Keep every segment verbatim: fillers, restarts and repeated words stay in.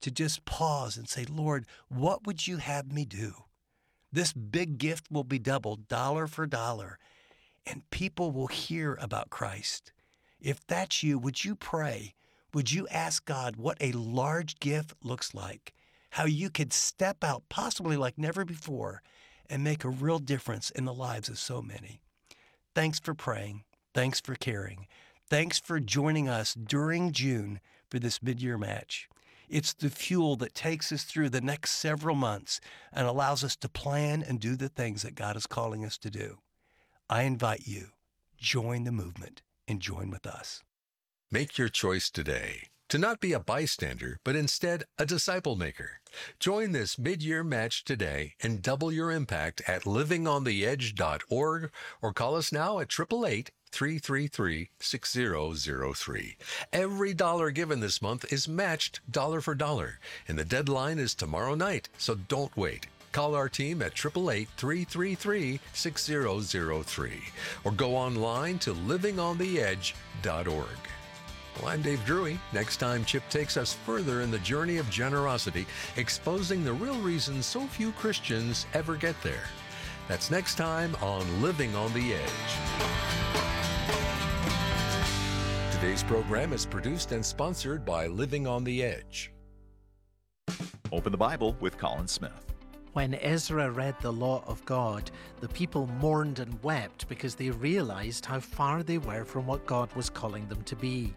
to just pause and say, Lord, what would you have me do? This big gift will be doubled dollar for dollar, and people will hear about Christ. If that's you, would you pray? Would you ask God what a large gift looks like? How you could step out, possibly like never before, and make a real difference in the lives of so many. Thanks for praying. Thanks for caring. Thanks for joining us during June for this mid-year match. It's the fuel that takes us through the next several months and allows us to plan and do the things that God is calling us to do. I invite you, join the movement and join with us. Make your choice today to not be a bystander, but instead a disciple maker. Join this mid-year match today and double your impact at living on the edge dot org or call us now at eight eight eight, three three three, six zero zero three. Every dollar given this month is matched dollar for dollar, and the deadline is tomorrow night, so don't wait. Call our team at eight eight eight, three three three, six zero zero three or go online to living on the edge dot org. Well, I'm Dave Drury. Next time, Chip takes us further in the journey of generosity, exposing the real reason so few Christians ever get there. That's next time on Living on the Edge. Today's program is produced and sponsored by Living on the Edge. Open the Bible with Colin Smith. When Ezra read the law of God, the people mourned and wept because they realized how far they were from what God was calling them to be.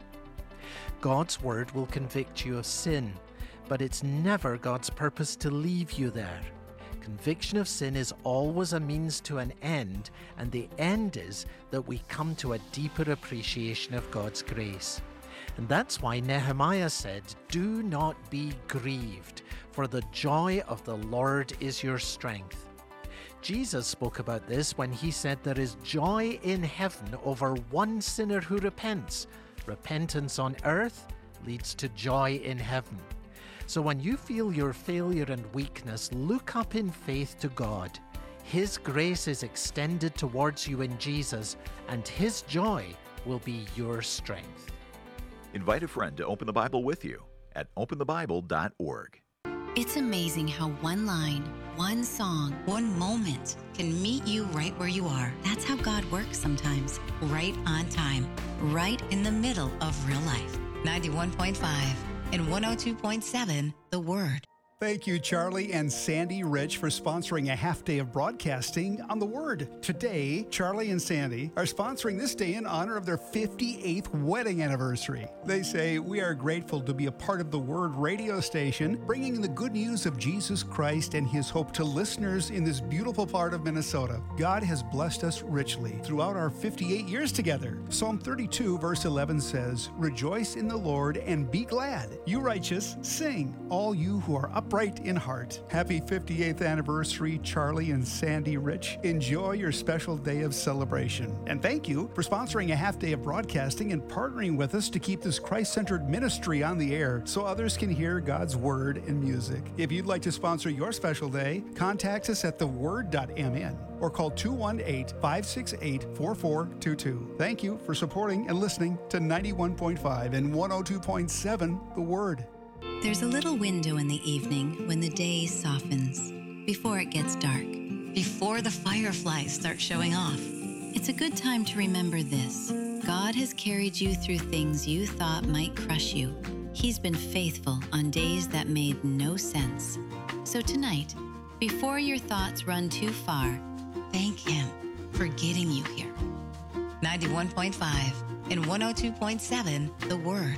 God's word will convict you of sin, but it's never God's purpose to leave you there. Conviction of sin is always a means to an end, and the end is that we come to a deeper appreciation of God's grace. And that's why Nehemiah said, "Do not be grieved, for the joy of the Lord is your strength." Jesus spoke about this when he said there is joy in heaven over one sinner who repents. Repentance on earth leads to joy in heaven. So when you feel your failure and weakness, look up in faith to God. His grace is extended towards you in Jesus, and His joy will be your strength. Invite a friend to open the Bible with you at open the bible dot org. It's amazing how one line, one song, one moment can meet you right where you are. That's how God works sometimes, right on time, right in the middle of real life. ninety-one point five and one oh two point seven, The Word. Thank you, Charlie and Sandy Rich, for sponsoring a half day of broadcasting on The Word. Today, Charlie and Sandy are sponsoring this day in honor of their fifty-eighth wedding anniversary. They say, "We are grateful to be a part of The Word radio station, bringing the good news of Jesus Christ and His hope to listeners in this beautiful part of Minnesota. God has blessed us richly throughout our fifty-eight years together." Psalm thirty-two, verse eleven says, "Rejoice in the Lord and be glad. You righteous, sing, all you who are upright in heart." Happy fifty-eighth anniversary, Charlie and Sandy Rich. Enjoy your special day of celebration. And thank you for sponsoring a half day of broadcasting and partnering with us to keep this Christ-centered ministry on the air so others can hear God's word and music. If you'd like to sponsor your special day, contact us at the word dot m n or call two one eight, five six eight, four four two two. Thank you for supporting and listening to ninety-one point five and one oh two point seven, The Word. There's a little window in the evening when the day softens, before it gets dark, before the fireflies start showing off. It's a good time to remember this. God has carried you through things you thought might crush you. He's been faithful on days that made no sense. So tonight, before your thoughts run too far, thank Him for getting you here. ninety-one point five and one oh two point seven, The Word.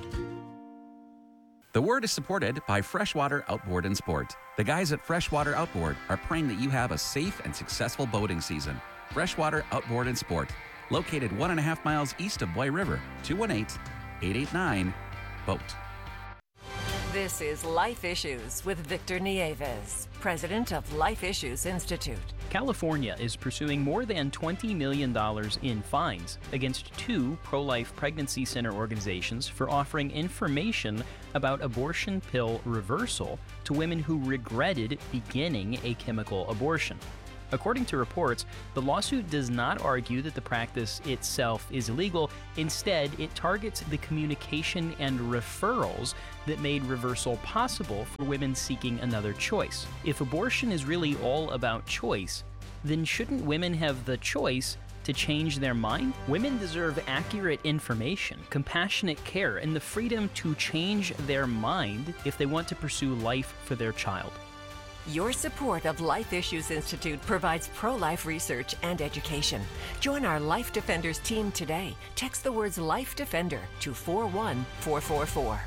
The Word is supported by Freshwater Outboard and Sport. The guys at Freshwater Outboard are praying that you have a safe and successful boating season. Freshwater Outboard and Sport, located one and a half miles east of Boy River, two one eight, eight eight nine, BOAT. This is Life Issues with Victor Nieves, president of Life Issues Institute. California is pursuing more than twenty million dollars in fines against two pro-life pregnancy center organizations for offering information about abortion pill reversal to women who regretted beginning a chemical abortion. According to reports, the lawsuit does not argue that the practice itself is illegal. Instead, it targets the communication and referrals that made reversal possible for women seeking another choice. If abortion is really all about choice, then shouldn't women have the choice to change their mind? Women deserve accurate information, compassionate care, and the freedom to change their mind if they want to pursue life for their child. Your support of Life Issues Institute provides pro-life research and education. Join our Life Defenders team today. Text the words Life Defender to four one four four four.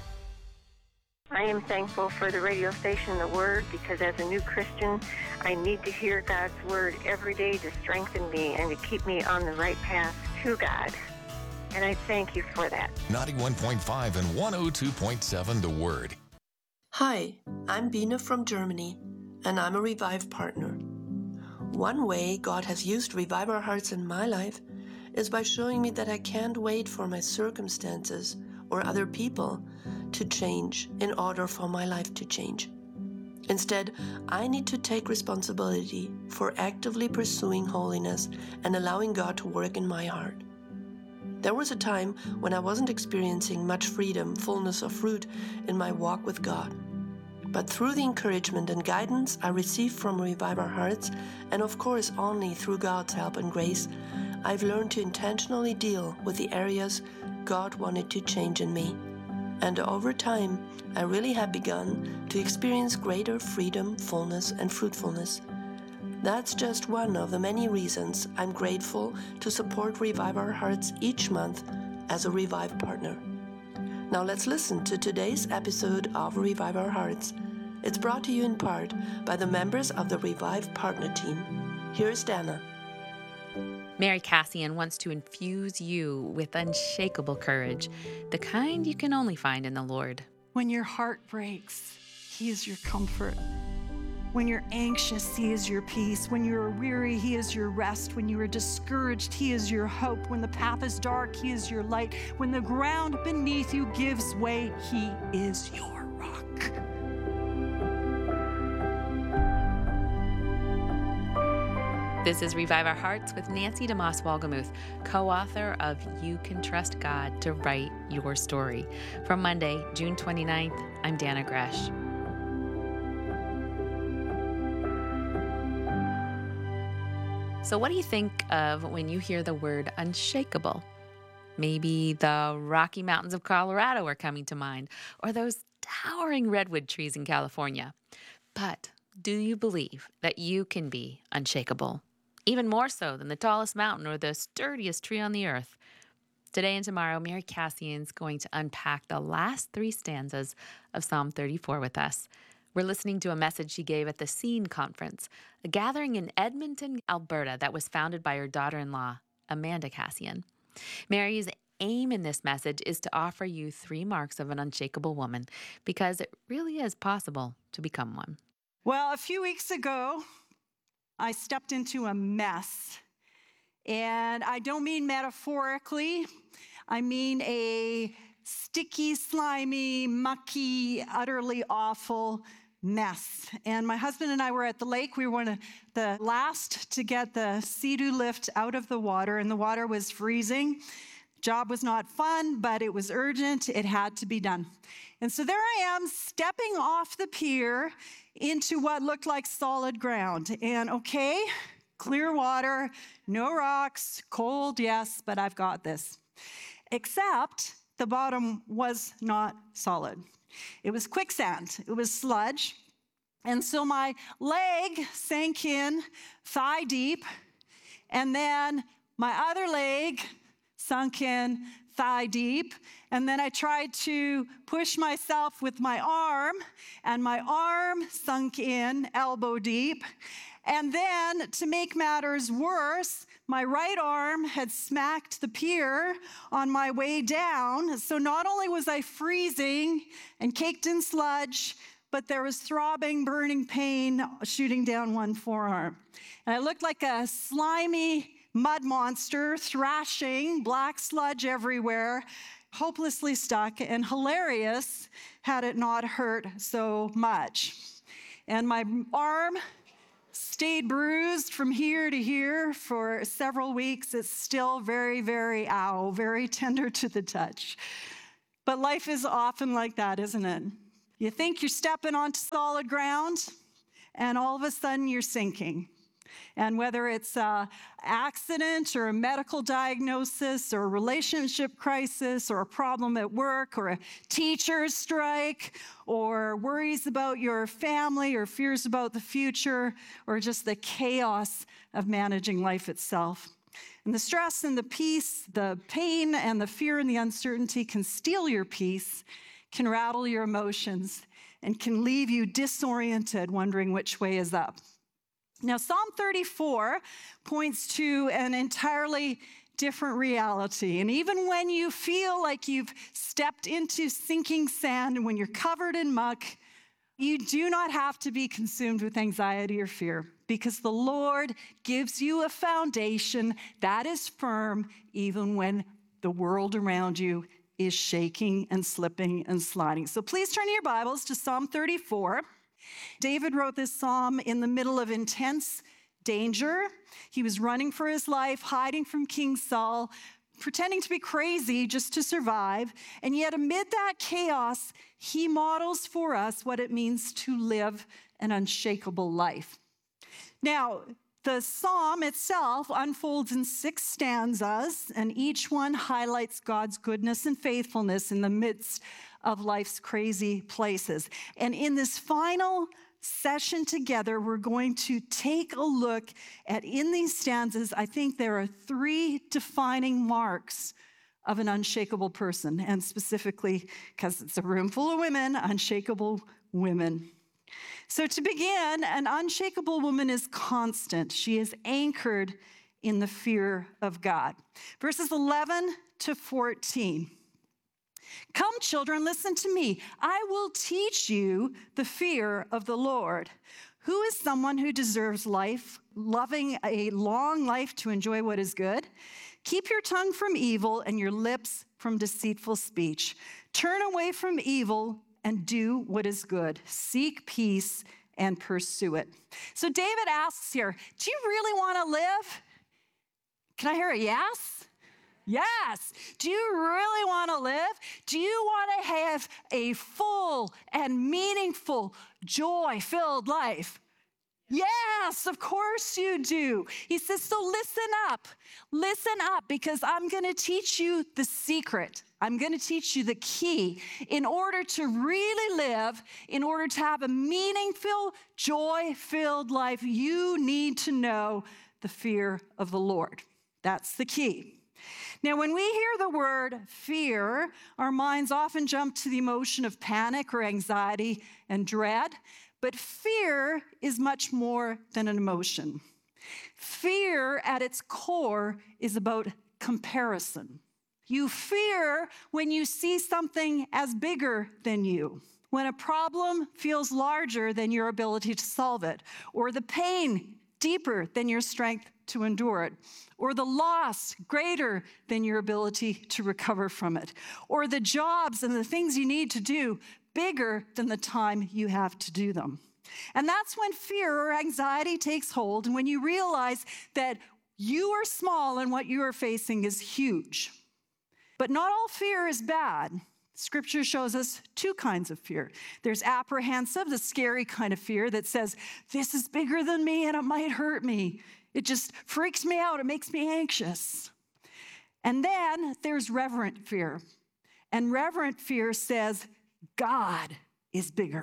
I am thankful for the radio station, The Word, because as a new Christian, I need to hear God's Word every day to strengthen me and to keep me on the right path to God. And I thank you for that. ninety-one point five and one oh two point seven The Word. Hi, I'm Bina from Germany, and I'm a Revive partner. One way God has used Revive Our Hearts in my life is by showing me that I can't wait for my circumstances or other people to change in order for my life to change. Instead, I need to take responsibility for actively pursuing holiness and allowing God to work in my heart. There was a time when I wasn't experiencing much freedom, fullness of fruit in my walk with God. But through the encouragement and guidance I received from Revive Our Hearts, and of course only through God's help and grace, I've learned to intentionally deal with the areas God wanted to change in me. And over time, I really have begun to experience greater freedom, fullness, and fruitfulness. That's just one of the many reasons I'm grateful to support Revive Our Hearts each month as a Revive partner. Now let's listen to today's episode of Revive Our Hearts. It's brought to you in part by the members of the Revive partner team. Here's Dana. Mary Cassian wants to infuse you with unshakable courage, the kind you can only find in the Lord. When your heart breaks, He is your comfort. When you're anxious, He is your peace. When you are weary, He is your rest. When you are discouraged, He is your hope. When the path is dark, He is your light. When the ground beneath you gives way, He is your rock. This is Revive Our Hearts with Nancy DeMoss Wolgemuth, co-author of You Can Trust God to Write Your Story. From Monday, June twenty-ninth, I'm Dana Gresh. So what do you think of when you hear the word unshakable? Maybe the Rocky Mountains of Colorado are coming to mind, or those towering redwood trees in California. But do you believe that you can be unshakable? Even more so than the tallest mountain or the sturdiest tree on the earth. Today and tomorrow, Mary Cassian's going to unpack the last three stanzas of Psalm thirty-four with us. We're listening to a message she gave at the Scene Conference, a gathering in Edmonton, Alberta that was founded by her daughter-in-law, Amanda Cassian. Mary's aim in this message is to offer you three marks of an unshakable woman, because it really is possible to become one. Well, a few weeks ago, I stepped into a mess. And I don't mean metaphorically. I mean a sticky, slimy, mucky, utterly awful mess. And my husband and I were at the lake. We were one of the last to get the Sea-Doo lift out of the water, and the water was freezing. Job was not fun, but it was urgent. It had to be done. And so there I am, stepping off the pier into what looked like solid ground. And okay, clear water, no rocks, cold, yes, but I've got this. Except the bottom was not solid. It was quicksand, it was sludge. And so my leg sank in thigh deep, and then my other leg sunk in thigh deep. And then I tried to push myself with my arm, and my arm sunk in elbow deep. And then, to make matters worse, my right arm had smacked the pier on my way down. So not only was I freezing and caked in sludge, but there was throbbing, burning pain shooting down one forearm. And I looked like a slimy mud monster, thrashing, black sludge everywhere, hopelessly stuck, and hilarious had it not hurt so much. And my arm stayed bruised from here to here for several weeks. It's still very, very ow, very tender to the touch. But life is often like that, isn't it? You think you're stepping onto solid ground, and all of a sudden you're sinking. And whether it's an accident or a medical diagnosis or a relationship crisis or a problem at work or a teacher's strike or worries about your family or fears about the future or just the chaos of managing life itself. And the stress and the peace, the pain and the fear and the uncertainty can steal your peace, can rattle your emotions, and can leave you disoriented, wondering which way is up. Now, Psalm thirty-four points to an entirely different reality. And even when you feel like you've stepped into sinking sand and when you're covered in muck, you do not have to be consumed with anxiety or fear, because the Lord gives you a foundation that is firm even when the world around you is shaking and slipping and sliding. So please turn your Bibles to Psalm thirty-four. David wrote this psalm in the middle of intense danger. He was running for his life, hiding from King Saul, pretending to be crazy just to survive. And yet amid that chaos, he models for us what it means to live an unshakable life. Now, the psalm itself unfolds in six stanzas, and each one highlights God's goodness and faithfulness in the midst of life's crazy places. And in this final session together, we're going to take a look at, in these stanzas, I think there are three defining marks of an unshakable person, and specifically, because it's a room full of women, unshakable women. So to begin, an unshakable woman is constant. She is anchored in the fear of God. Verses eleven to fourteen. Come, children, listen to me. I will teach you the fear of the Lord. Who is someone who deserves life, loving a long life to enjoy what is good? Keep your tongue from evil and your lips from deceitful speech. Turn away from evil and do what is good. Seek peace and pursue it. So David asks here, do you really want to live? Can I hear a yes? Yes. Do you really want to live? Do you want to have a full and meaningful, joy-filled life? Yes, of course you do. He says, so listen up. Listen up, because I'm going to teach you the secret. I'm going to teach you the key. In order to really live, in order to have a meaningful, joy-filled life, you need to know the fear of the Lord. That's the key. Now, when we hear the word fear, our minds often jump to the emotion of panic or anxiety and dread. But fear is much more than an emotion. Fear at its core is about comparison. You fear when you see something as bigger than you, when a problem feels larger than your ability to solve it, or the pain deeper than your strength to endure it, or the loss greater than your ability to recover from it, or the jobs and the things you need to do bigger than the time you have to do them. And that's when fear or anxiety takes hold, and when you realize that you are small and what you are facing is huge. But not all fear is bad. Scripture shows us two kinds of fear. There's apprehensive, the scary kind of fear that says, this is bigger than me and it might hurt me. It just freaks me out. It makes me anxious. And then there's reverent fear. And reverent fear says, God is bigger.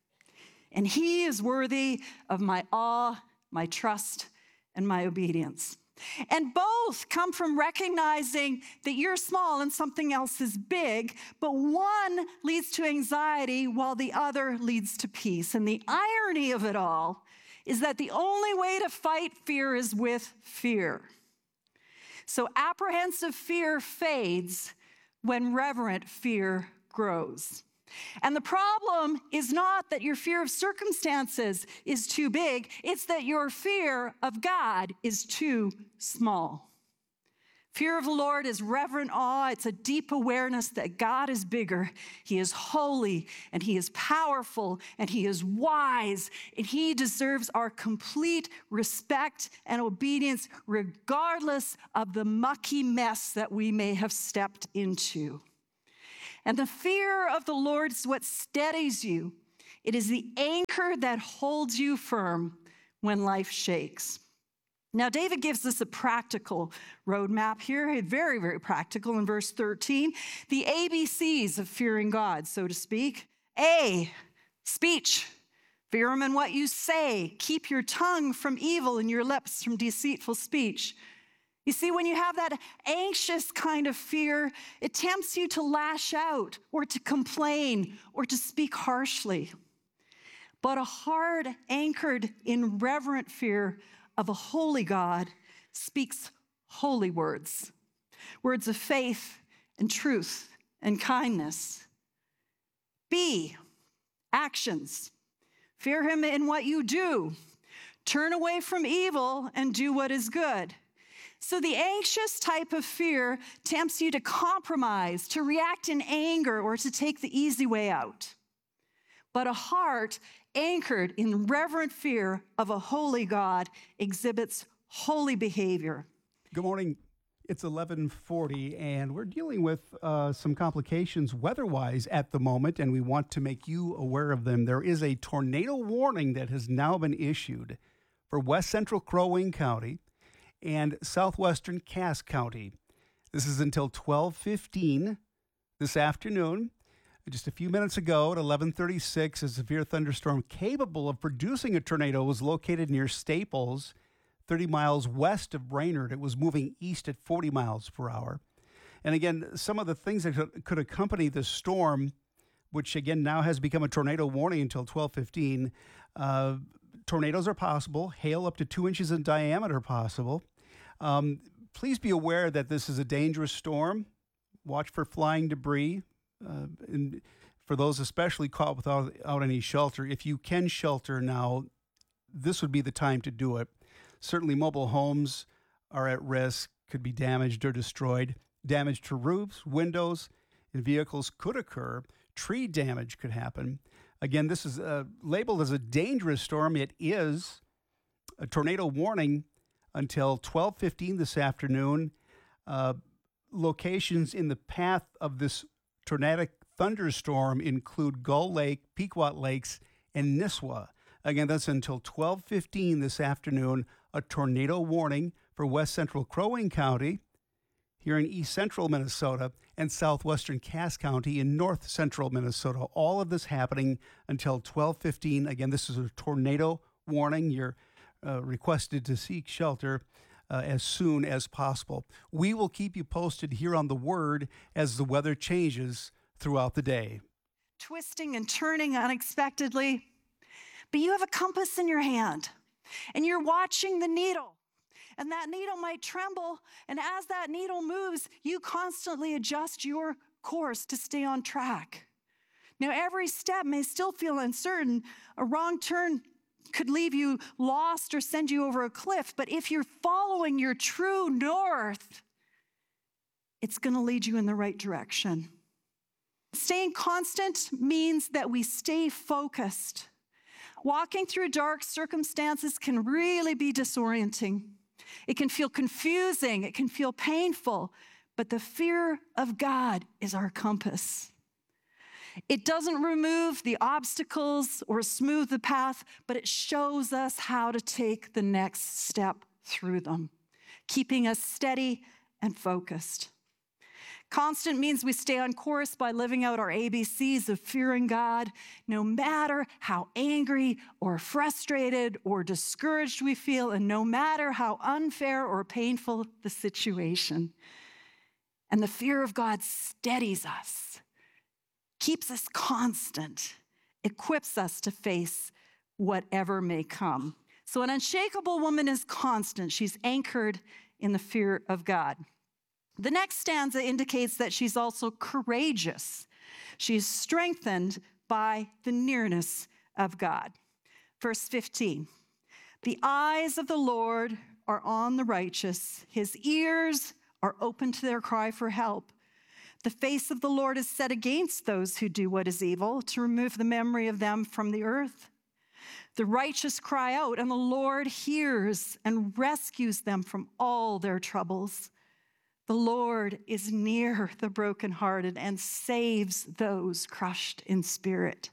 And he is worthy of my awe, my trust, and my obedience. And both come from recognizing that you're small and something else is big, but one leads to anxiety while the other leads to peace. And the irony of it all is that the only way to fight fear is with fear. So apprehensive fear fades when reverent fear grows. And the problem is not that your fear of circumstances is too big, it's that your fear of God is too small. Fear of the Lord is reverent awe. It's a deep awareness that God is bigger. He is holy, and he is powerful, and he is wise, and he deserves our complete respect and obedience regardless of the mucky mess that we may have stepped into. And the fear of the Lord is what steadies you. It is the anchor that holds you firm when life shakes. Now, David gives us a practical roadmap here, very, very practical in verse thirteen. The A B Cs of fearing God, so to speak. A, speech. Fear him in what you say. Keep your tongue from evil and your lips from deceitful speech. You see, when you have that anxious kind of fear, it tempts you to lash out or to complain or to speak harshly. But a heart anchored in reverent fear of a holy God speaks holy words, words of faith and truth and kindness. B, actions. Fear him in what you do. Turn away from evil and do what is good. So the anxious type of fear tempts you to compromise, to react in anger, or to take the easy way out. But a heart anchored in reverent fear of a holy God exhibits holy behavior. Good morning. It's eleven forty, and we're dealing with uh, some complications weather-wise at the moment, and we want to make you aware of them. There is a tornado warning that has now been issued for west central Crow Wing County and southwestern Cass County. This is until twelve fifteen this afternoon. Just a few minutes ago at eleven thirty-six, a severe thunderstorm capable of producing a tornado was located near Staples, thirty miles west of Brainerd. It was moving east at forty miles per hour. And again, some of the things that could accompany the storm, which again now has become a tornado warning until twelve fifteen, uh, tornadoes are possible, hail up to two inches in diameter possible. Um, please be aware that this is a dangerous storm. Watch for flying debris. Uh, and for those especially caught without, without any shelter, if you can shelter now, this would be the time to do it. Certainly mobile homes are at risk, could be damaged or destroyed. Damage to roofs, windows, and vehicles could occur. Tree damage could happen. Again, this is uh, labeled as a dangerous storm. It is a tornado warning until twelve fifteen this afternoon. Uh, locations in the path of this tornadic thunderstorm include Gull Lake, Pequot Lakes, and Nisswa. Again, that's until twelve fifteen this afternoon, a tornado warning for west central Crow Wing County, here in east central Minnesota, and southwestern Cass County in north central Minnesota. All of this happening until twelve fifteen. Again, this is a tornado warning. You're uh, requested to seek shelter Uh, as soon as possible. We will keep you posted here on The Word as the weather changes throughout the day. Twisting and turning unexpectedly, but you have a compass in your hand, and you're watching the needle, and that needle might tremble, and as that needle moves, you constantly adjust your course to stay on track. Now, every step may still feel uncertain. A wrong turn could leave you lost or send you over a cliff. But if you're following your true north, it's going to lead you in the right direction. Staying constant means that we stay focused. Walking through dark circumstances can really be disorienting. It can feel confusing. It can feel painful. But the fear of God is our compass. It doesn't remove the obstacles or smooth the path, but it shows us how to take the next step through them, keeping us steady and focused. Constant means we stay on course by living out our A B Cs of fearing God, no matter how angry or frustrated or discouraged we feel, and no matter how unfair or painful the situation. And the fear of God steadies us, keeps us constant, equips us to face whatever may come. So an unshakable woman is constant. She's anchored in the fear of God. The next stanza indicates that she's also courageous. She's strengthened by the nearness of God. Verse fifteen, the eyes of the Lord are on the righteous. His ears are open to their cry for help. The face of the Lord is set against those who do what is evil, to remove the memory of them from the earth. The righteous cry out, and the Lord hears and rescues them from all their troubles. The Lord is near the brokenhearted and saves those crushed in spirit.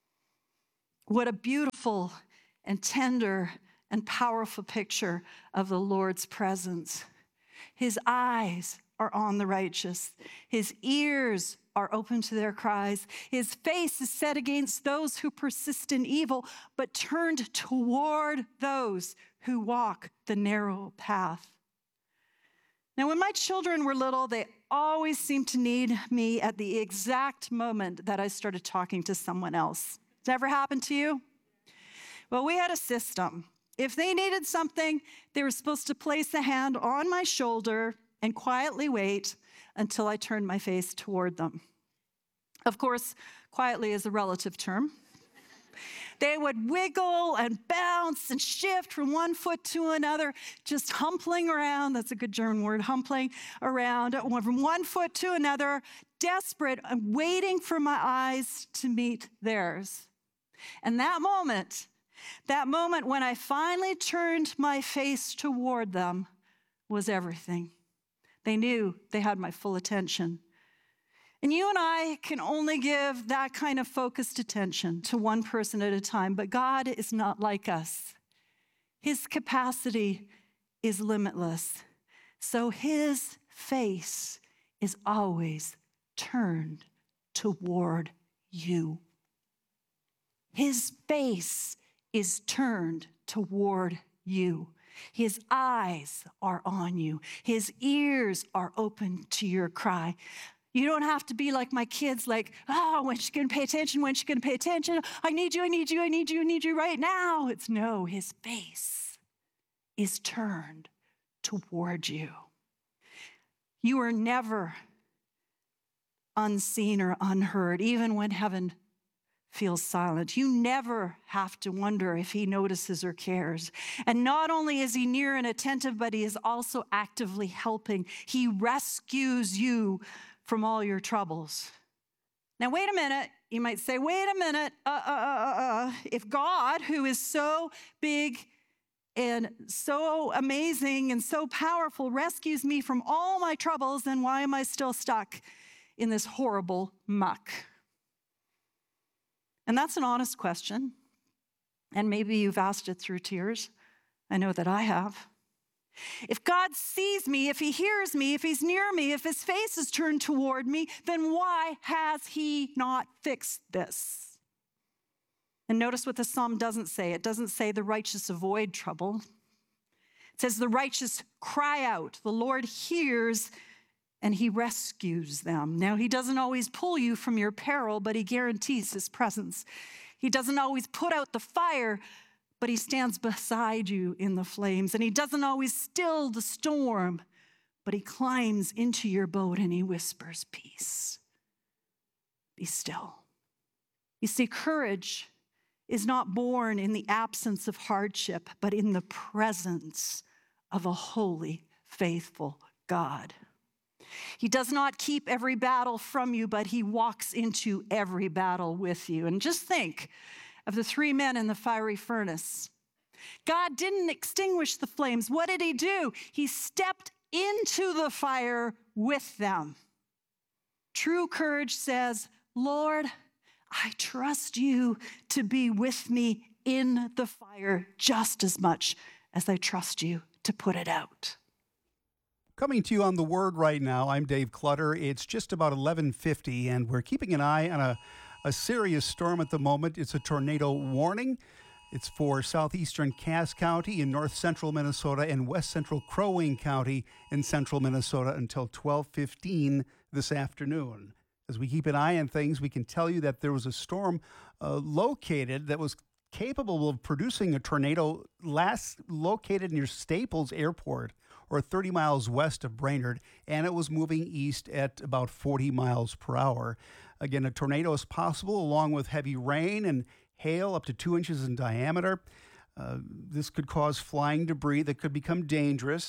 What a beautiful and tender and powerful picture of the Lord's presence. His eyes are on the righteous. His ears are open to their cries. His face is set against those who persist in evil, but turned toward those who walk the narrow path. Now, when my children were little, they always seemed to need me at the exact moment that I started talking to someone else. Does that ever happen to you? Well, we had a system. If they needed something, they were supposed to place a hand on my shoulder and quietly wait until I turned my face toward them. Of course, quietly is a relative term. They would wiggle and bounce and shift from one foot to another, just humpling around. That's a good German word, humpling around from one foot to another, desperate and waiting for my eyes to meet theirs. And that moment, that moment when I finally turned my face toward them was everything. They knew they had my full attention. And you and I can only give that kind of focused attention to one person at a time, but God is not like us. His capacity is limitless. So his face is always turned toward you. His face is turned toward you. His eyes are on you. His ears are open to your cry. You don't have to be like my kids, like, oh, when's she going to pay attention? When's she going to pay attention? I need you, I need you, I need you, I need you right now. It's no, his face is turned toward you. You are never unseen or unheard, even when heaven feels silent. You never have to wonder if he notices or cares. And not only is he near and attentive, but he is also actively helping. He rescues you from all your troubles. Now, wait a minute. You might say, wait a minute. Uh, uh, uh, uh. If God, who is so big and so amazing and so powerful, rescues me from all my troubles, then why am I still stuck in this horrible muck? And that's an honest question. And maybe you've asked it through tears. I know that I have. If God sees me, if he hears me, if he's near me, if his face is turned toward me, then why has he not fixed this? And notice what the psalm doesn't say. It doesn't say the righteous avoid trouble. It says the righteous cry out. The Lord hears and he rescues them. Now, he doesn't always pull you from your peril, but he guarantees his presence. He doesn't always put out the fire, but he stands beside you in the flames. And he doesn't always still the storm, but he climbs into your boat and he whispers, peace. Be still. You see, courage is not born in the absence of hardship, but in the presence of a holy, faithful God. He does not keep every battle from you, but he walks into every battle with you. And just think of the three men in the fiery furnace. God didn't extinguish the flames. What did he do? He stepped into the fire with them. True courage says, Lord, I trust you to be with me in the fire just as much as I trust you to put it out. Coming to you on The Word right now, I'm Dave Clutter. It's just about eleven fifty, and we're keeping an eye on a, a serious storm at the moment. It's a tornado warning. It's for southeastern Cass County in north central Minnesota and west central Crow Wing County in central Minnesota until twelve fifteen this afternoon. As we keep an eye on things, we can tell you that there was a storm uh, located that was capable of producing a tornado last located near Staples Airport, or thirty miles west of Brainerd, and it was moving east at about forty miles per hour. Again, a tornado is possible along with heavy rain and hail up to two inches in diameter. Uh, this could cause flying debris that could become dangerous.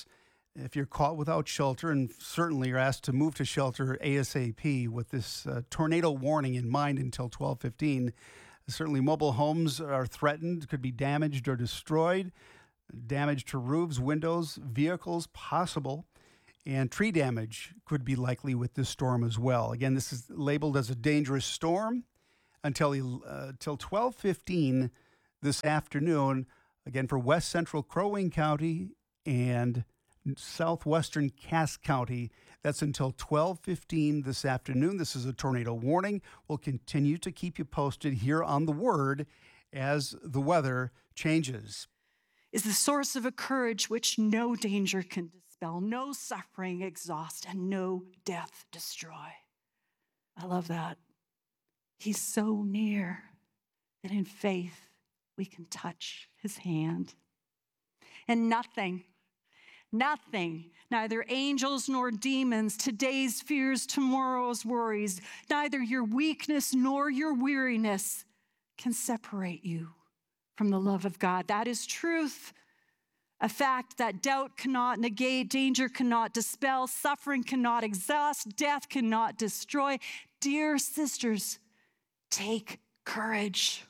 if you're caught without shelter, and certainly you're asked to move to shelter ASAP with this uh, tornado warning in mind until twelve fifteen. Certainly mobile homes are threatened, could be damaged or destroyed. Damage to roofs, windows, vehicles possible. And tree damage could be likely with this storm as well. Again, this is labeled as a dangerous storm until uh, until twelve fifteen this afternoon. Again, for west central Crow Wing County and southwestern Cass County. That's until twelve fifteen this afternoon. This is a tornado warning. We'll continue to keep you posted here on The Word as the weather changes. Is the source of a courage which no danger can dispel, no suffering exhaust, and no death destroy. I love that. He's so near that in faith we can touch his hand. And nothing, nothing, neither angels nor demons, today's fears, tomorrow's worries, neither your weakness nor your weariness can separate you from the love of God. That is truth, a fact that doubt cannot negate, danger cannot dispel, suffering cannot exhaust, death cannot destroy. Dear sisters, take courage.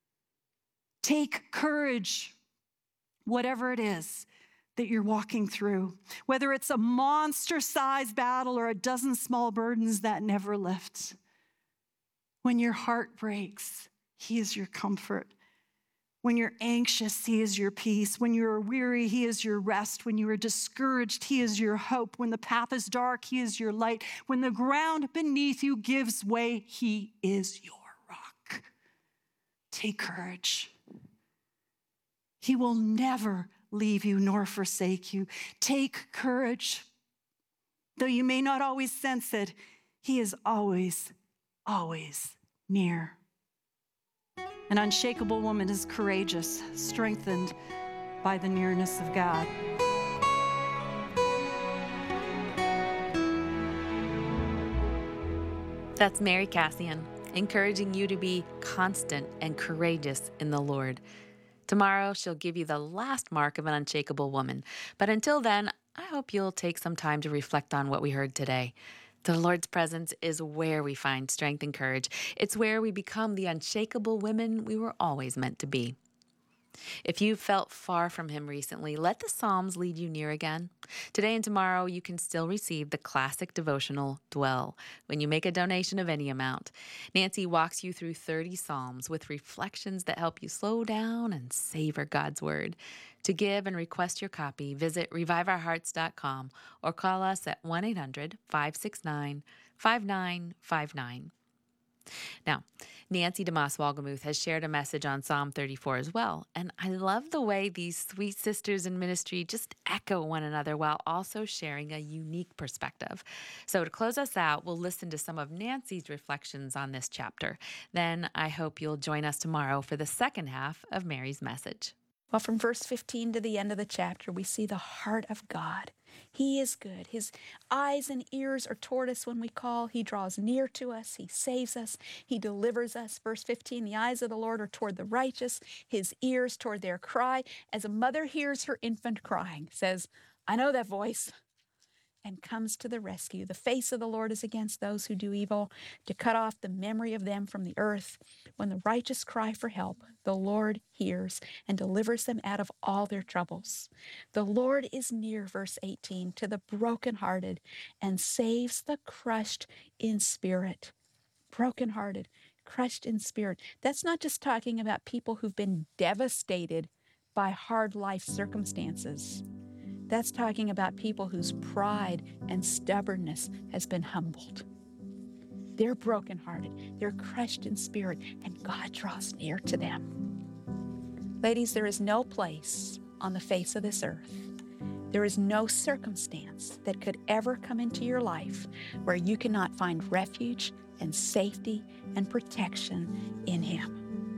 Take courage, whatever it is that you're walking through, whether it's a monster-sized battle or a dozen small burdens that never lift. When your heart breaks, he is your comfort. When you're anxious, he is your peace. When you're weary, he is your rest. When you are discouraged, he is your hope. When the path is dark, he is your light. When the ground beneath you gives way, he is your rock. Take courage. He will never leave you nor forsake you. Take courage. Though you may not always sense it, he is always, always near. An unshakable woman is courageous, strengthened by the nearness of God. That's Mary Cassian, encouraging you to be constant and courageous in the Lord. Tomorrow, she'll give you the last mark of an unshakable woman. But until then, I hope you'll take some time to reflect on what we heard today. The Lord's presence is where we find strength and courage. It's where we become the unshakable women we were always meant to be. If you've felt far from him recently, let the Psalms lead you near again. Today and tomorrow, you can still receive the classic devotional Dwell when you make a donation of any amount. Nancy walks you through thirty Psalms with reflections that help you slow down and savor God's Word. To give and request your copy, visit revive our hearts dot com or call us at one eight hundred, five six nine, five nine five nine. Now, Nancy DeMoss Walgemuth has shared a message on Psalm thirty-four as well, and I love the way these sweet sisters in ministry just echo one another while also sharing a unique perspective. So to close us out, we'll listen to some of Nancy's reflections on this chapter. Then I hope you'll join us tomorrow for the second half of Mary's message. Well, from verse fifteen to the end of the chapter, we see the heart of God. He is good. His eyes and ears are toward us when we call. He draws near to us. He saves us. He delivers us. Verse fifteen, the eyes of the Lord are toward the righteous, his ears toward their cry. As a mother hears her infant crying, says, I know that voice, and comes to the rescue. The face of the Lord is against those who do evil, to cut off the memory of them from the earth. When the righteous cry for help, the Lord hears and delivers them out of all their troubles. The Lord is near, verse eighteen, to the brokenhearted and saves the crushed in spirit. Brokenhearted, crushed in spirit. That's not just talking about people who've been devastated by hard life circumstances. That's talking about people whose pride and stubbornness has been humbled. They're brokenhearted, they're crushed in spirit, and God draws near to them. Ladies, there is no place on the face of this earth, there is no circumstance that could ever come into your life where you cannot find refuge and safety and protection in Him.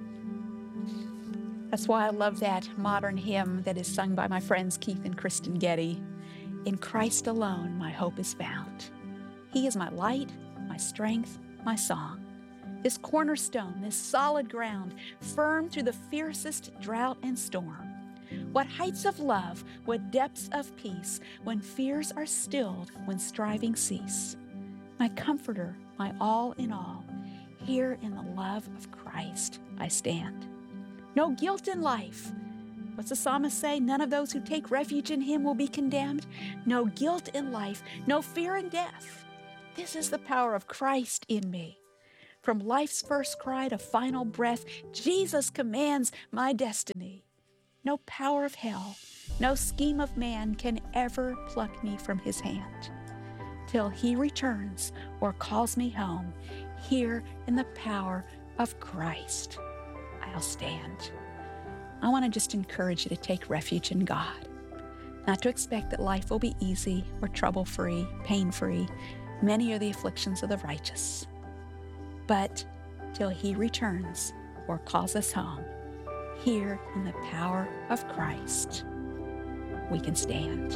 That's why I love that modern hymn that is sung by my friends Keith and Kristen Getty. In Christ alone my hope is found. He is my light, my strength, my song. This cornerstone, this solid ground, firm through the fiercest drought and storm. What heights of love, what depths of peace, when fears are stilled, when striving cease. My comforter, my all in all, here in the love of Christ I stand. No guilt in life. What's the psalmist say? None of those who take refuge in him will be condemned. No guilt in life, no fear in death. This is the power of Christ in me. From life's first cry to final breath, Jesus commands my destiny. No power of hell, no scheme of man can ever pluck me from his hand. Till he returns or calls me home, here in the power of Christ, I'll stand. I want to just encourage you to take refuge in God, not to expect that life will be easy or trouble-free, pain-free. Many are the afflictions of the righteous. But till he returns or calls us home, here in the power of Christ, we can stand.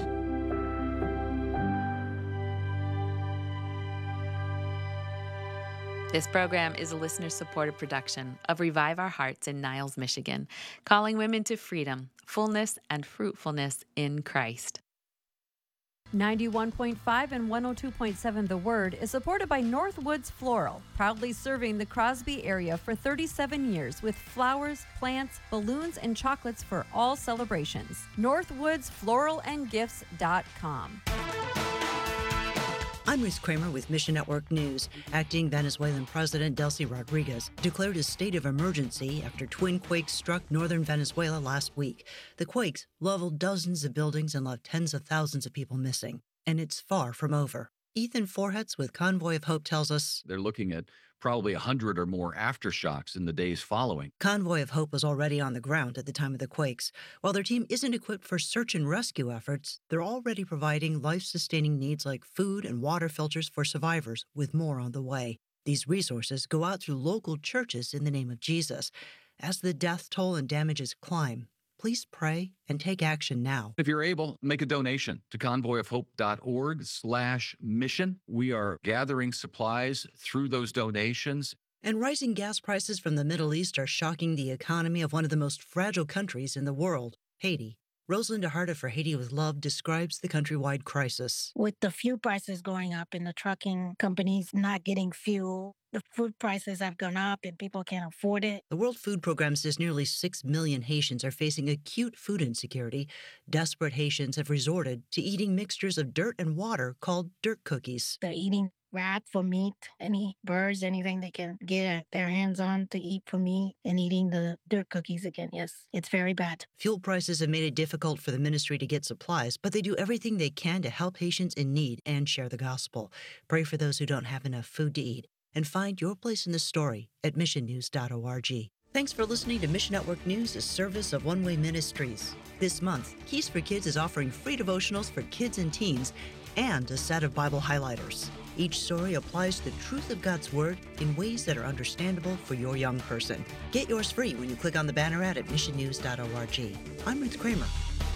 This program is a listener-supported production of Revive Our Hearts in Niles, Michigan, calling women to freedom, fullness, and fruitfulness in Christ. ninety-one point five and one oh two point seven The Word is supported by Northwoods Floral, proudly serving the Crosby area for thirty-seven years with flowers, plants, balloons, and chocolates for all celebrations. northwoods floral and gifts dot com. I'm Ruth Kramer with Mission Network News. Acting Venezuelan President Delcy Rodriguez declared a state of emergency after twin quakes struck northern Venezuela last week. The quakes leveled dozens of buildings and left tens of thousands of people missing. And it's far from over. Ethan Forhetz with Convoy of Hope tells us they're looking at probably one hundred or more aftershocks in the days following. Convoy of Hope was already on the ground at the time of the quakes. While their team isn't equipped for search and rescue efforts, they're already providing life-sustaining needs like food and water filters for survivors, with more on the way. These resources go out through local churches in the name of Jesus. As the death toll and damages climb, please pray and take action now. If you're able, make a donation to convoy of hope dot org slash mission. We are gathering supplies through those donations. And rising gas prices from the Middle East are shocking the economy of one of the most fragile countries in the world, Haiti. Rosalinda Harda for Haiti with Love describes the countrywide crisis. With the fuel prices going up and the trucking companies not getting fuel, the food prices have gone up and people can't afford it. The World Food Program says nearly six million Haitians are facing acute food insecurity. Desperate Haitians have resorted to eating mixtures of dirt and water called dirt cookies. They're eating rat for meat, any birds, anything they can get their hands on to eat for meat, and eating the dirt cookies again. Yes, it's very bad. Fuel prices have made it difficult for the ministry to get supplies, but they do everything they can to help Haitians in need and share the gospel. Pray for those who don't have enough food to eat, and find your place in the story at mission news dot org. Thanks for listening to Mission Network News, a service of One Way Ministries. This month, Keys for Kids is offering free devotionals for kids and teens and a set of Bible highlighters. Each story applies the truth of God's Word in ways that are understandable for your young person. Get yours free when you click on the banner ad at mission news dot org. I'm Ruth Kramer.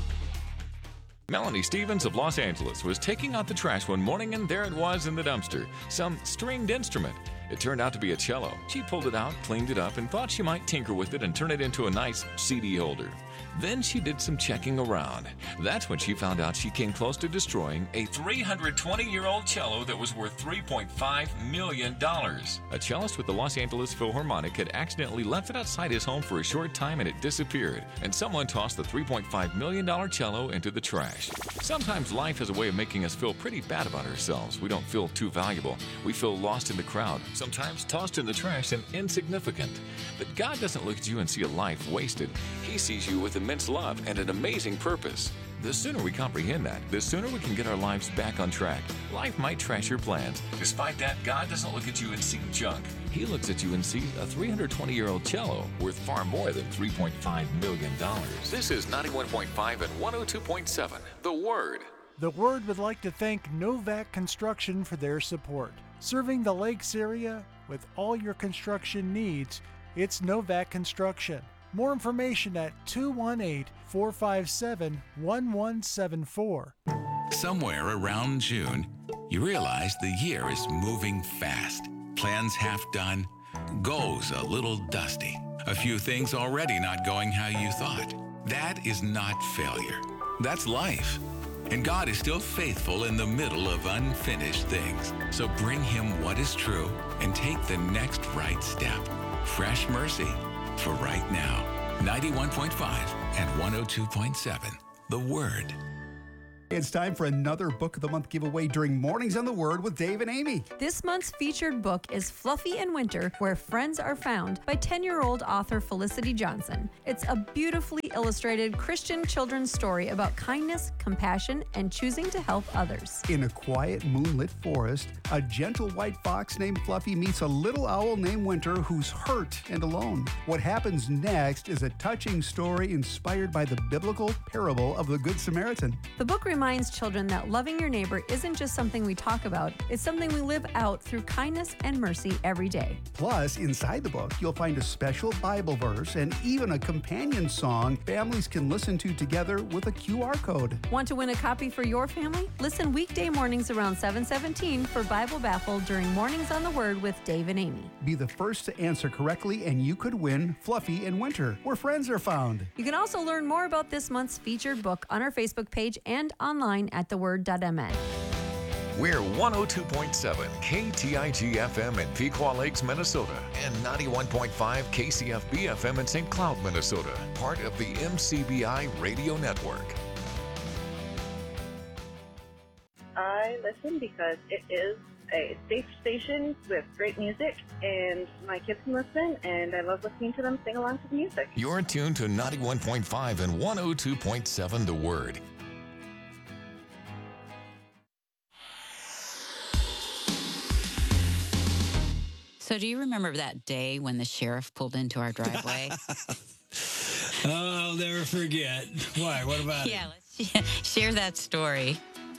Melanie Stevens of Los Angeles was taking out the trash one morning, and there it was in the dumpster, some stringed instrument. It turned out to be a cello. She pulled it out, cleaned it up, and thought she might tinker with it and turn it into a nice C D holder. Then she did some checking around. That's when she found out she came close to destroying a three hundred twenty-year-old cello that was worth three point five million dollars. A cellist with the Los Angeles Philharmonic had accidentally left it outside his home for a short time and it disappeared, and someone tossed the three point five million dollars cello into the trash. Sometimes life has a way of making us feel pretty bad about ourselves. We don't feel too valuable. We feel lost in the crowd, sometimes tossed in the trash and insignificant. But God doesn't look at you and see a life wasted. He sees you with immense love and an amazing purpose. The sooner we comprehend that, the sooner we can get our lives back on track. Life might trash your plans. Despite that, God doesn't look at you and see junk. He looks at you and sees a three hundred twenty-year-old cello worth far more than three point five million dollars. This is ninety-one point five and one oh two point seven, The Word. The Word would like to thank Novak Construction for their support. Serving the Lakes area with all your construction needs, it's Novak Construction. More information at two one eight, four five seven, one one seven four. Somewhere around June, you realize the year is moving fast. Plans half done, goals a little dusty. A few things already not going how you thought. That is not failure. That's life. And God is still faithful in the middle of unfinished things. So bring Him what is true and take the next right step. Fresh mercy for right now. ninety-one point five and one oh two point seven. The Word. It's time for another Book of the Month giveaway during Mornings on the Word with Dave and Amy. This month's featured book is Fluffy in Winter, Where Friends Are Found by ten-year-old author Felicity Johnson. It's a beautifully illustrated Christian children's story about kindness, compassion, and choosing to help others. In a quiet, moonlit forest, a gentle white fox named Fluffy meets a little owl named Winter who's hurt and alone. What happens next is a touching story inspired by the biblical parable of the Good Samaritan. The book reminds children that loving your neighbor isn't just something we talk about, it's something we live out through kindness and mercy every day. Plus, inside the book, you'll find a special Bible verse and even a companion song families can listen to together with a Q R code. Want to win a copy for your family? Listen weekday mornings around seven seventeen for Bible Baffle during Mornings on the Word with Dave and Amy. Be the first to answer correctly and you could win Fluffy in Winter, Where Friends Are Found. You can also learn more about this month's featured book on our Facebook page and online at the word dot m n. We're one oh two point seven K T I G F M in Pequot Lakes, Minnesota, and ninety-one point five K C F B F M in Saint Cloud, Minnesota, part of the M C B I radio network. I listen because it is a safe station with great music, and my kids can listen, and I love listening to them sing along to the music. You're tuned to ninety-one point five and one oh two point seven The Word. So do you remember that day when the sheriff pulled into our driveway? Oh, I'll never forget. Why? What about yeah, it? let's sh- share that story.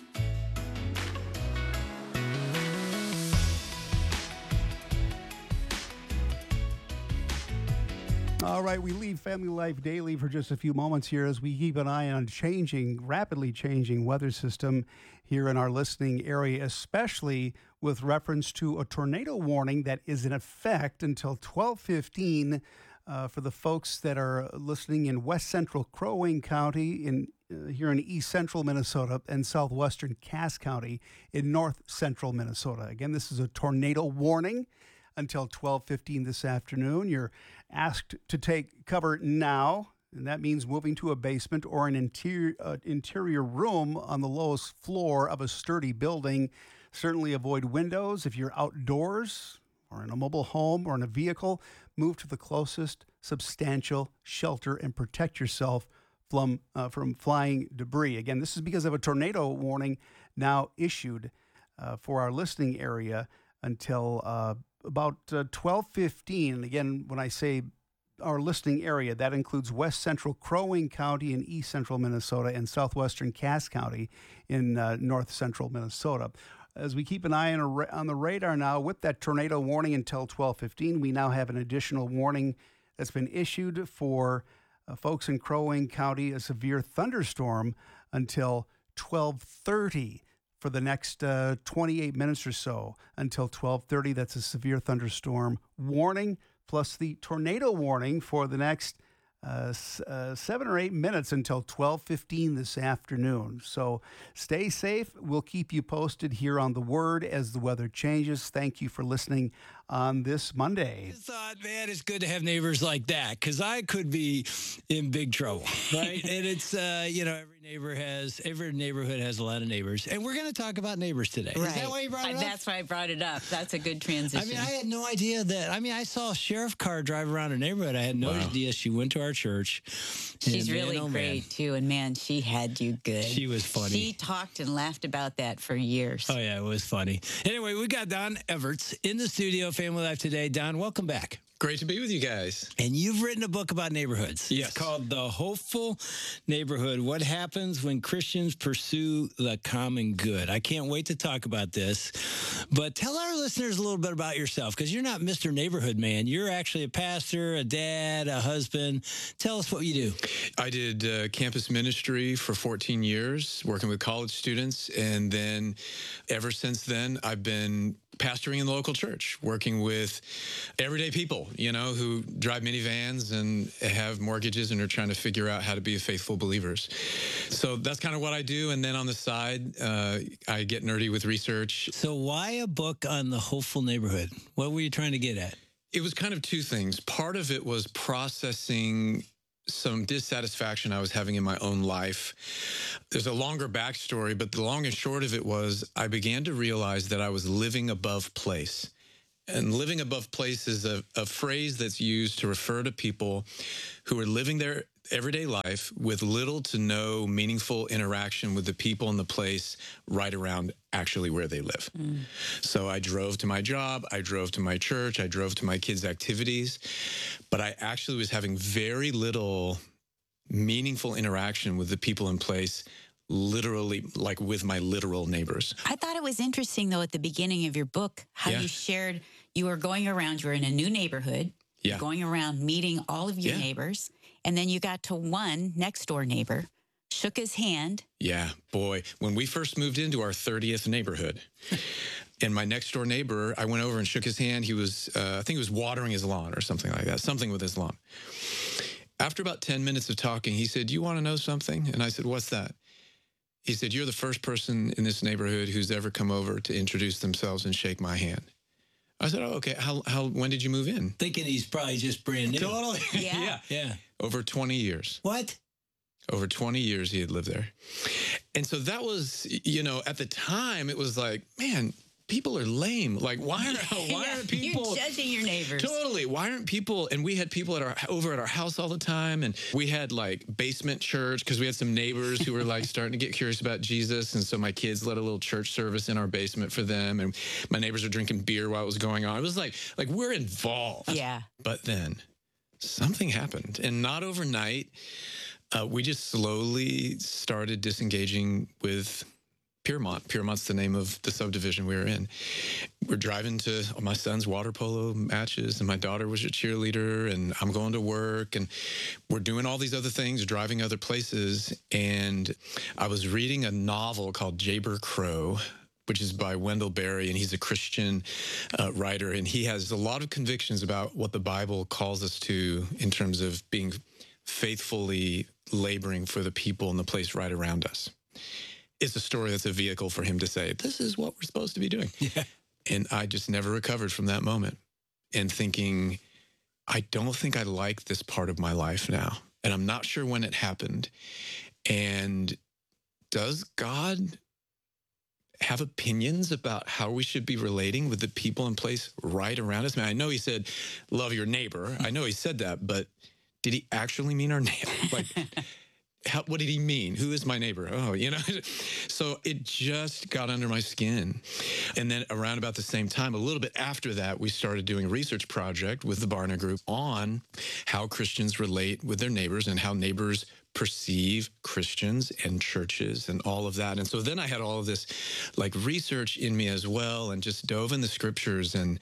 All right, we leave Family Life Daily for just a few moments here as we keep an eye on changing, rapidly changing weather system here in our listening area, especially with reference to a tornado warning that is in effect until twelve fifteen uh, for the folks that are listening in west central Crow Wing County, in uh, here in east central Minnesota, and southwestern Cass County in north central Minnesota. Again, this is a tornado warning until twelve fifteen this afternoon. You're asked to take cover now, and that means moving to a basement or an interior uh, interior room on the lowest floor of a sturdy building. Certainly avoid windows. If you're outdoors or in a mobile home or in a vehicle, move to the closest substantial shelter and protect yourself from, uh, from flying debris. Again, this is because of a tornado warning now issued uh, for our listening area until uh, about uh, twelve fifteen. And again, when I say our listening area, that includes west central Crow Wing County in east central Minnesota and southwestern Cass County in uh, north central Minnesota. As we keep an eye on, a, on the radar now with that tornado warning until twelve fifteen, we now have an additional warning that's been issued for uh, folks in Crow Wing County, a severe thunderstorm until twelve thirty. For the next uh, twenty-eight minutes or so until twelve thirty. That's a severe thunderstorm warning, plus the tornado warning for the next uh, s- uh, seven or eight minutes until twelve fifteen this afternoon. So stay safe. We'll keep you posted here on The Word as the weather changes. Thank you for listening on this Monday. I thought, man, it's good to have neighbors like that because I could be in big trouble, right? And it's, uh, you know, every neighbor has, every neighborhood has a lot of neighbors. And we're going to talk about neighbors today. Right. Is that why you brought it Uh, up? That's why I brought it up. That's a good transition. I mean, I had no idea that. I mean, I saw a sheriff car drive around a neighborhood. I had no Wow. idea she went to our church. She's And really man, oh, great, man. too. And, man, she had you good. She was funny. She talked and laughed about that for years. Oh, yeah, it was funny. Anyway, we got Don Everts in the studio, Family Life Today. Don, welcome back. Great to be with you guys. And you've written a book about neighborhoods. Yes. It's called The Hopeful Neighborhood, What Happens When Christians Pursue the Common Good. I can't wait to talk about this. But tell our listeners a little bit about yourself, because you're not Mister Neighborhood Man. You're actually a pastor, a dad, a husband. Tell us what you do. I did uh, campus ministry for fourteen years, working with college students. And then ever since then, I've been pastoring in the local church, working with everyday people you know, who drive minivans and have mortgages and are trying to figure out how to be faithful believers. So that's kind of what I do. And then on the side, uh, I get nerdy with research. So why a book on the hopeful neighborhood? What were you trying to get at? It was kind of two things. Part of it was processing some dissatisfaction I was having in my own life. There's a longer backstory, but the long and short of it was I began to realize that I was living above place. And living above place is a, a phrase that's used to refer to people who are living their everyday life with little to no meaningful interaction with the people in the place right around actually where they live. Mm. So I drove to my job, I drove to my church, I drove to my kids' activities, but I actually was having very little meaningful interaction with the people in place, literally, like with my literal neighbors. I thought it was interesting, though, at the beginning of your book, how Yeah. you shared you were going around, you were in a new neighborhood, Yeah. going around meeting all of your Yeah. neighbors, and then you got to one next door neighbor, shook his hand. Yeah, boy. When we first moved into our thirtieth neighborhood, and my next door neighbor, I went over and shook his hand. He was, uh, I think he was watering his lawn or something like that, something with his lawn. After about ten minutes of talking, he said, "You want to know something?" And I said, "What's that?" He said, "You're the first person in this neighborhood who's ever come over to introduce themselves and shake my hand." I said, "Oh, okay. How, how, when did you move in?" Thinking he's probably just brand new. Totally. Yeah. yeah. Yeah. Over twenty years. What? Over twenty years he had lived there. And so that was, you know, at the time it was like, man, people are lame. Like, why are, why Yeah, are people... You're judging your neighbors. Totally. Why aren't people... And we had people at our over at our house all the time. And we had like basement church because we had some neighbors who were like starting to get curious about Jesus. And so my kids led a little church service in our basement for them. And my neighbors were drinking beer while it was going on. It was like, like we're involved. Yeah. But then something happened. And not overnight. Uh, we just slowly started disengaging with Piermont. Piermont's the name of the subdivision we were in. We're driving to my son's water polo matches, and my daughter was a cheerleader, and I'm going to work, and we're doing all these other things, driving other places. And I was reading a novel called Jayber Crow, which is by Wendell Berry, and he's a Christian uh, writer, and he has a lot of convictions about what the Bible calls us to in terms of being faithfully laboring for the people in the place right around us. It's a story that's a vehicle for him to say, this is what we're supposed to be doing. Yeah. And I just never recovered from that moment and thinking, I don't think I like this part of my life now. And I'm not sure when it happened. And does God have opinions about how we should be relating with the people in place right around us? I mean, I know he said, love your neighbor. I know he said that, but did he actually mean our neighbor? Like, how, what did he mean? Who is my neighbor? Oh, you know, so it just got under my skin. And then around about the same time, a little bit after that, we started doing a research project with the Barna Group on how Christians relate with their neighbors and how neighbors perceive Christians and churches and all of that. And so then I had all of this like research in me as well, and just dove in the scriptures and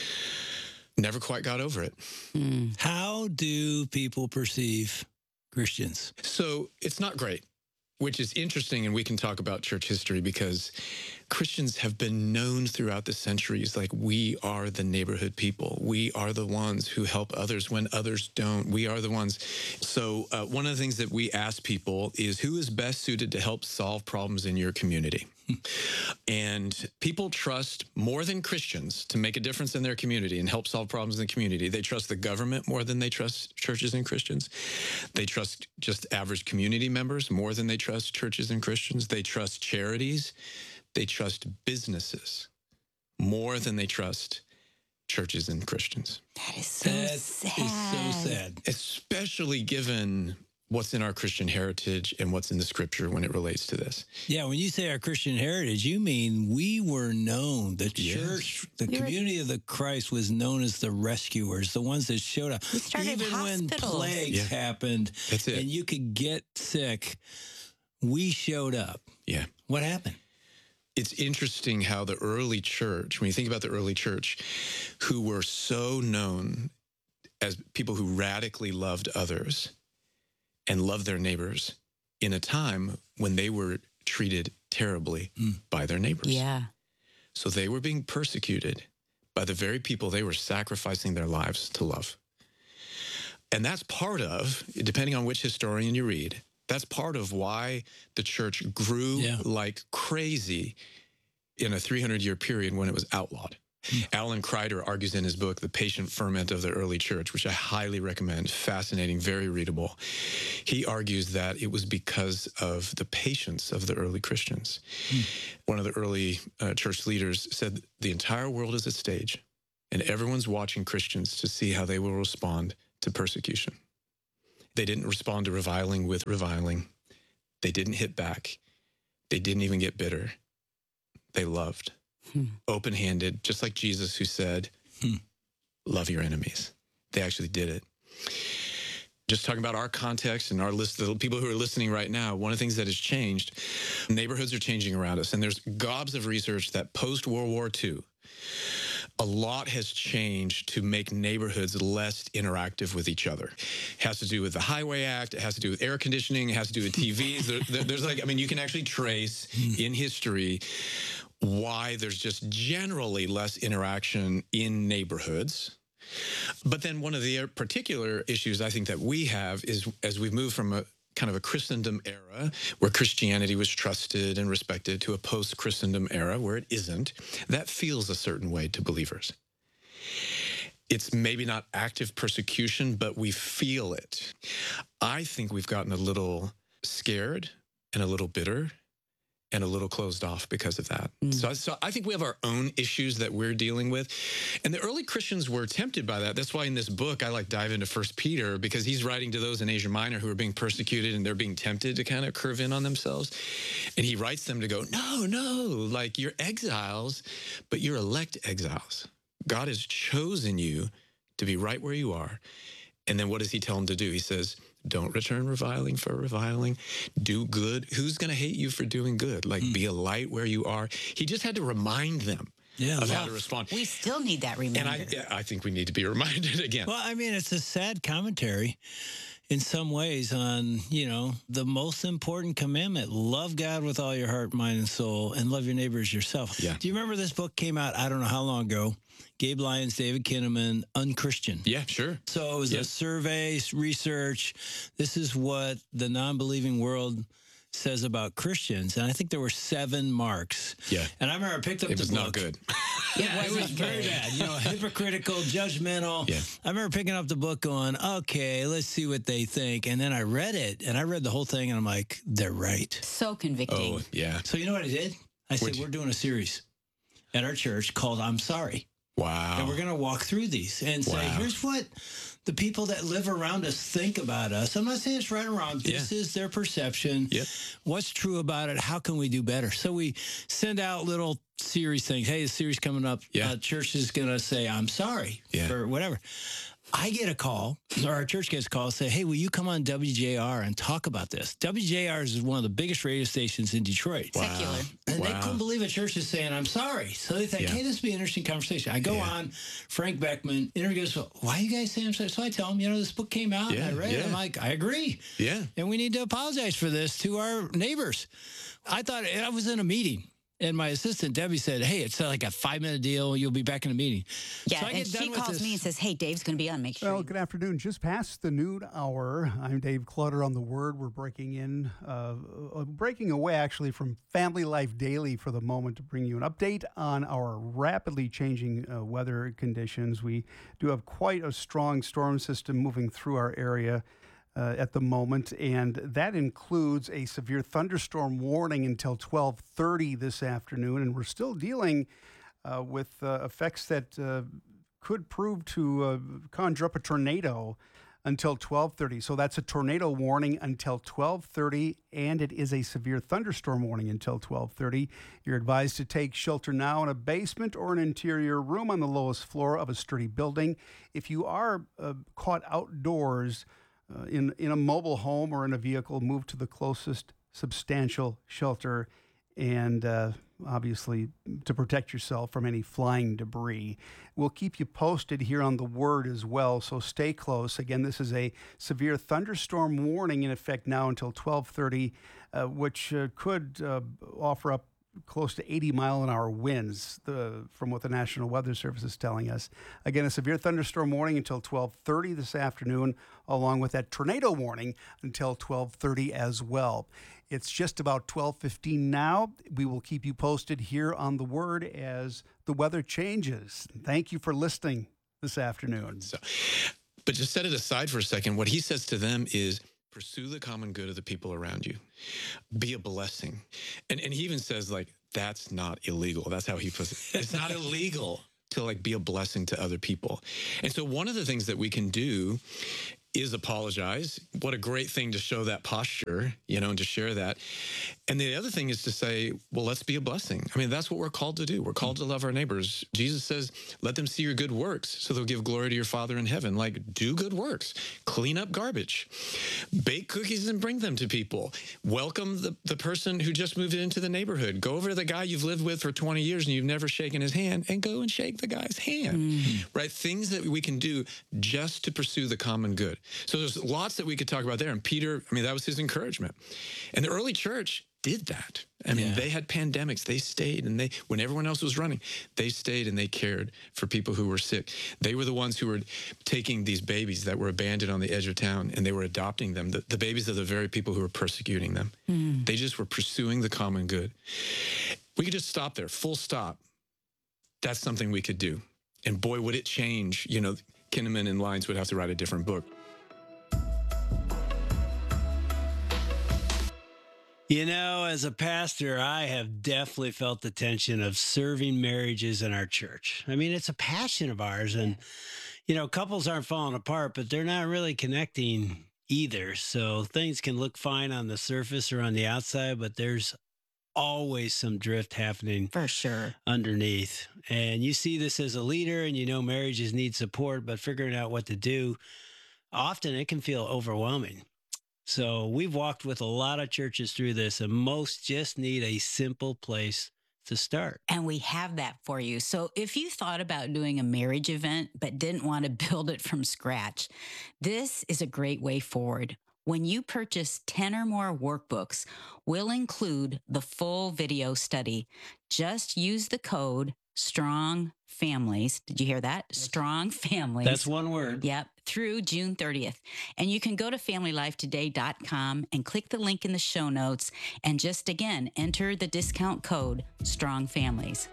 never quite got over it. Mm. How do people perceive Christians? So it's not great, which is interesting. And we can talk about church history because Christians have been known throughout the centuries like we are the neighborhood people. We are the ones who help others when others don't. We are the ones. So uh, one of the things that we ask people is who is best suited to help solve problems in your community? And people trust more than Christians to make a difference in their community and help solve problems in the community. They trust the government more than they trust churches and Christians. They trust just average community members more than they trust churches and Christians. They trust charities. They trust businesses more than they trust churches and Christians. That is so that sad. Is so sad. Especially given what's in our Christian heritage and what's in the scripture when it relates to this. Yeah, when you say our Christian heritage, you mean we were known. The Yes. church, the We were- community of the Christ was known as the rescuers, the ones that showed up. We started Even when hospitals. plagues Yeah. happened That's it. and you could get sick, we showed up. Yeah. What happened? It's interesting how the early church, when you think about the early church, who were so known as people who radically loved others and loved their neighbors in a time when they were treated terribly Mm. by their neighbors. Yeah. So they were being persecuted by the very people they were sacrificing their lives to love. And that's part of, depending on which historian you read, that's part of why the church grew yeah. like crazy in a three hundred year period when it was outlawed. Mm. Alan Kreider argues in his book, The Patient Ferment of the Early Church, which I highly recommend, fascinating, very readable. He argues that it was because of the patience of the early Christians. Mm. One of the early uh, church leaders said, the entire world is a stage, and everyone's watching Christians to see how they will respond to persecution. They didn't respond to reviling with reviling. They didn't hit back. They didn't even get bitter. They loved. Hmm. Open-handed, just like Jesus, who said, hmm. love your enemies. They actually did it. Just talking about our context and our list, the people who are listening right now, one of the things that has changed, neighborhoods are changing around us. And there's gobs of research that post-World War Two, a lot has changed to make neighborhoods less interactive with each other. It has to do with the Highway Act. It has to do with air conditioning. It has to do with T Vs. there, there, there's like, I mean, you can actually trace in history why there's just generally less interaction in neighborhoods. But then one of the particular issues I think that we have is as we've moved from a kind of a Christendom era where Christianity was trusted and respected to a post-Christendom era where it isn't, that feels a certain way to believers. It's maybe not active persecution, but we feel it. I think we've gotten a little scared and a little bitter and a little closed off because of that. Mm. So, so I think we have our own issues that we're dealing with. And the early Christians were tempted by that. That's why in this book, I like dive into First Peter, because he's writing to those in Asia Minor who are being persecuted and they're being tempted to kind of curve in on themselves. And he writes them to go, no, no, like you're exiles, but you're elect exiles. God has chosen you to be right where you are. And then what does he tell them to do? He says, don't return reviling for reviling. Do good. Who's going to hate you for doing good? Like, mm. be a light where you are. He just had to remind them yeah, of well, how to respond. We still need that reminder. And I, yeah, I think we need to be reminded again. Well, I mean, it's a sad commentary in some ways on, you know, the most important commandment. Love God with all your heart, mind, and soul, and love your neighbor as yourself. Yeah. Do you remember this book came out, I don't know how long ago, Gabe Lyons, David Kinnaman, Unchristian. Yeah, sure. So it was yeah. a survey, research. This is what the non-believing world says about Christians. And I think there were seven marks. Yeah. And I remember I picked up it the book. It was not good. Yeah, it was very bad. You know, hypocritical, judgmental. Yeah. I remember picking up the book going, okay, let's see what they think. And then I read it, and I read the whole thing, and I'm like, they're right. So convicting. Oh, yeah. So you know what I did? I said, Which? we're doing a series at our church called I'm Sorry. Wow. And we're going to walk through these and say, wow. here's what the people that live around us think about us. I'm not saying it's right or wrong. This yeah. is their perception. Yep. What's true about it? How can we do better? So we send out little series things. Hey, the series coming up. Yeah. Uh, church is going to say, I'm sorry yeah. for whatever. I get a call, or our church gets a call, say, hey, will you come on W J R and talk about this? W J R is one of the biggest radio stations in Detroit. Wow. Secular. And wow. they couldn't believe a church is saying, I'm sorry. So they think, yeah. hey, this would be an interesting conversation. I go yeah. on, Frank Beckman, interviews, why are you guys saying I'm sorry? So I tell them, you know, this book came out, yeah. and I read yeah. it. I'm like, I agree. Yeah. And we need to apologize for this to our neighbors. I thought, I was in a meeting. And my assistant, Debbie, said, hey, it's like a five-minute deal. You'll be back in a meeting. Yeah, so I and she calls me and says, hey, Dave's going to be on. Make sure. Well, good afternoon. Just past the noon hour. I'm Dave Clutter on The Word. We're breaking in, uh, uh, breaking away, actually, from Family Life Daily for the moment to bring you an update on our rapidly changing uh, weather conditions. We do have quite a strong storm system moving through our area Uh, at the moment, and that includes a severe thunderstorm warning until twelve thirty this afternoon, and we're still dealing uh, with uh, effects that uh, could prove to uh, conjure up a tornado until twelve thirty. So that's a tornado warning until twelve thirty, and it is a severe thunderstorm warning until twelve thirty. You're advised to take shelter now in a basement or an interior room on the lowest floor of a sturdy building. If you are uh, caught outdoors, Uh, in, in a mobile home or in a vehicle, move to the closest substantial shelter and uh, obviously to protect yourself from any flying debris. We'll keep you posted here on The Word as well, so stay close. Again, this is a severe thunderstorm warning in effect now until twelve thirty, uh, which uh, could uh, offer up close to eighty mile an hour winds, the, from what the National Weather Service is telling us. Again, a severe thunderstorm warning until twelve thirty this afternoon, along with that tornado warning until twelve thirty as well. It's just about twelve fifteen now. We will keep you posted here on The Word as the weather changes. Thank you for listening this afternoon. So, but just set it aside for a second. What he says to them is, pursue the common good of the people around you. Be a blessing. And and he even says, like, that's not illegal. That's how he puts it. It's not illegal to, like, be a blessing to other people. And so one of the things that we can do is apologize. What a great thing to show that posture, you know, and to share that. And the other thing is to say, well, let's be a blessing. I mean, that's what we're called to do. We're called to love our neighbors. Jesus says, let them see your good works so they'll give glory to your Father in heaven. Like, do good works, clean up garbage, bake cookies and bring them to people. Welcome the, the person who just moved into the neighborhood. Go over to the guy you've lived with for twenty years and you've never shaken his hand, and go and shake the guy's hand, mm. right? Things that we can do just to pursue the common good. So there's lots that we could talk about there. And Peter, I mean, that was his encouragement. And the early church did that. I mean, yeah. they had pandemics. They stayed, and they, when everyone else was running, they stayed and they cared for people who were sick. They were the ones who were taking these babies that were abandoned on the edge of town, and they were adopting them, the, the babies of the very people who were persecuting them. Mm. They just were pursuing the common good. We could just stop there, full stop. That's something we could do. And boy, would it change. You know, Kinnaman and Lyons would have to write a different book. You know, as a pastor, I have definitely felt the tension of serving marriages in our church. I mean, it's a passion of ours. And, you know, couples aren't falling apart, but they're not really connecting either. So things can look fine on the surface or on the outside, but there's always some drift happening for sure underneath. And you see this as a leader, and you know marriages need support, but figuring out what to do, often it can feel overwhelming. So we've walked with a lot of churches through this, and most just need a simple place to start. And we have that for you. So if you thought about doing a marriage event but didn't want to build it from scratch, this is a great way forward. When you purchase ten or more workbooks, we'll include the full video study. Just use the code STRONG FAMILIES. Did you hear that? STRONG FAMILIES. That's one word. Yep. Through June thirtieth. And you can go to family life today dot com and click the link in the show notes and just, again, enter the discount code STRONG FAMILIES.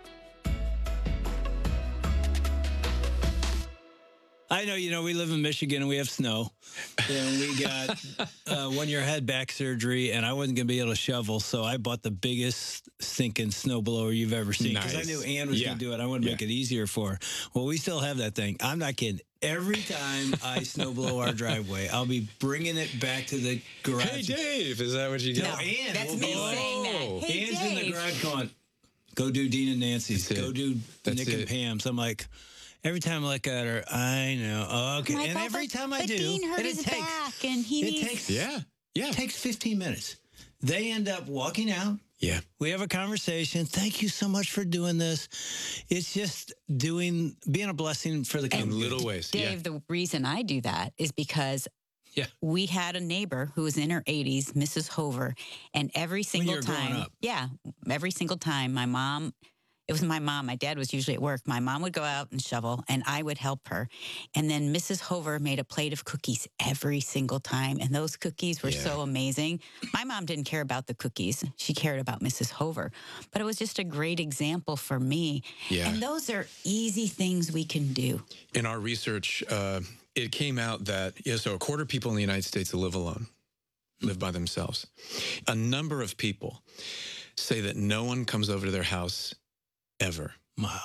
I know, you know, we live in Michigan and we have snow. And we got uh, one year I had back surgery and I wasn't going to be able to shovel. So I bought the biggest stinking snowblower you've ever seen. Because nice. I knew Ann was yeah. going to do it. I wanted to yeah. make it easier for her. Well, we still have that thing. I'm not kidding. Every time I snowblow our driveway, I'll be bringing it back to the garage. Hey, Dave, is that what you do? No, Ann. That's will me go, saying that. Hey, Ann's Dave. in the garage going, go do Dean and Nancy's. That's go it. do That's Nick it. and Pam's. I'm like... Every time I look at her, I know. Oh, okay. Michael, and every but, time I but do, Dean hurt and it his takes, back, and he it needs... takes, yeah, yeah. It takes fifteen minutes. They end up walking out. Yeah. We have a conversation. Thank you so much for doing this. It's just doing, being a blessing for the community. In little ways. Dave, yeah. the reason I do that is because yeah. we had a neighbor who was in her eighties, Missus Hover, and every single When you were time... growing up. Yeah, every single time my mom... It was my mom. My dad was usually at work. My mom would go out and shovel, and I would help her. And then Missus Hover made a plate of cookies every single time, and those cookies were yeah. so amazing. My mom didn't care about the cookies. She cared about Missus Hover. But it was just a great example for me. Yeah. And those are easy things we can do. In our research, uh, it came out that, yeah, so a quarter of people in the United States live alone, live by themselves. A number of people say that no one comes over to their house ever. Wow.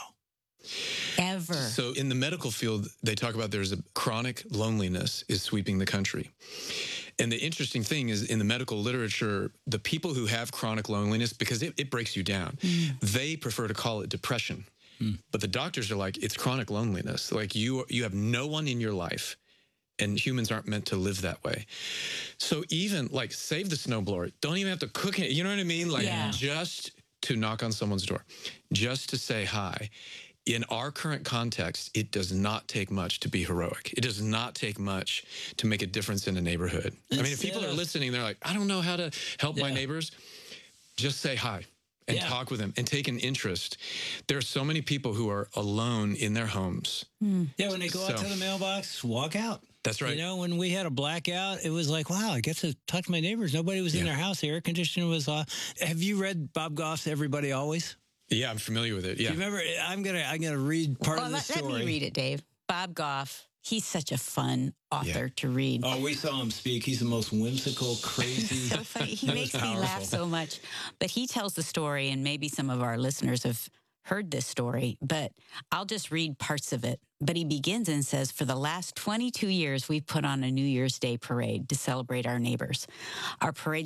Ever. So in the medical field, they talk about there's a chronic loneliness is sweeping the country. And the interesting thing is in the medical literature, the people who have chronic loneliness, because it, it breaks you down, mm. they prefer to call it depression. Mm. But the doctors are like, it's chronic loneliness. Like you, you have no one in your life. And humans aren't meant to live that way. So even like save the snowblower. Don't even have to cook it. You know what I mean? Like yeah. just... to knock on someone's door, just to say hi. In our current context, it does not take much to be heroic. It does not take much to make a difference in a neighborhood. I mean, if people are listening, they're like, I don't know how to help yeah. my neighbors. Just say hi. and Yeah. talk with them and take an interest. There are so many people who are alone in their homes. Yeah, when they go out So- to the mailbox, walk out. That's right. You know, when we had a blackout, it was like, wow, I get to talk to my neighbors. Nobody was in Yeah. their house. The air conditioning was off. Have you read Bob Goff's Everybody Always? Yeah, I'm familiar with it. Yeah. Do you remember? I'm gonna I'm gonna read part Well, of the let, story. let me read it, Dave. Bob Goff. He's such a fun author to read. Oh, we saw him speak. He's the most whimsical, crazy. So funny. He It was makes me powerful. laugh so much. But he tells the story, and maybe some of our listeners have heard this story, but I'll just read parts of it. But he begins and says, for the last twenty-two years, we've put on a New Year's Day parade to celebrate our neighbors. Our parade